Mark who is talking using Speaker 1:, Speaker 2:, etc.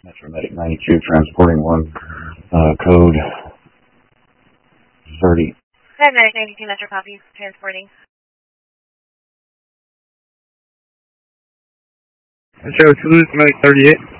Speaker 1: Metro Medic 92, transporting 1, code 30.
Speaker 2: Medic 92, Metro copy, transporting.
Speaker 3: Metro 2, Medic 38.